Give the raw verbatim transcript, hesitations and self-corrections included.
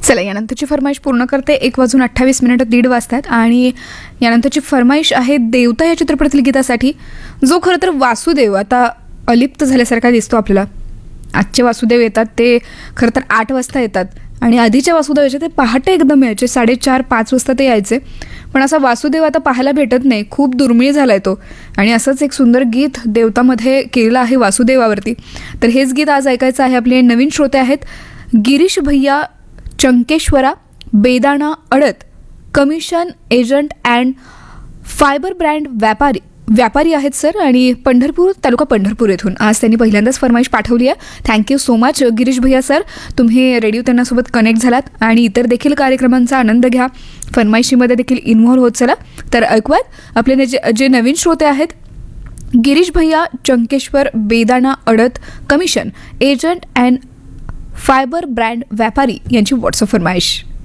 चला, यानंतरची फरमाईश पूर्ण करते. एक वाजून अठ्ठावीस मिनिटं दीड वाजतात आणि यानंतरची फरमाईश आहे देवता या चित्रपटातील गीतासाठी, जो खरं तर वासुदेव आता अलिप्त झाल्यासारखा दिसतो आपल्याला. आजचे वासुदेव येतात ते खरं तर आठ वाजता येतात आणि आधीच्या वासुदेव यायचे ते पहाटे एकदम यायचे, साडेचार पाच वाजता ते यायचे. पण असा वासुदेव आता पाहायला भेटत नाही, खूप दुर्मिळ झाला आहे तो. आणि असंच एक सुंदर गीत देवतामध्ये केलेलं आहे वासुदेवावरती. तर हेच गीत आज ऐकायचं आहे. आपले नवीन श्रोते आहेत गिरीश भैया चंकेश्वरा, बेदाणा अडत, commission agent and fibre brand व्यापारी व्यापारी आहेत सर, आणि पंढरपूर तालुका पंढरपूर येथून आज त्यांनी पहिल्यांदाच फरमाईश पाठवली आहे. थँक्यू सो मच गिरीश भैया सर, तुम्ही रेडिओ त्यांनासोबत कनेक्ट झालात आणि इतर देखील कार्यक्रमांचा आनंद घ्या, फरमाईशीमध्ये देखील इन्व्हॉल्व होत चला. तर ऐकूयात आपले जे जे नवीन श्रोते आहेत गिरीश भैया चंकेश्वर, बेदाणा अडत, commission agent and fibre brand व्यापारी यांची व्हॉट्सअप फरमाईश.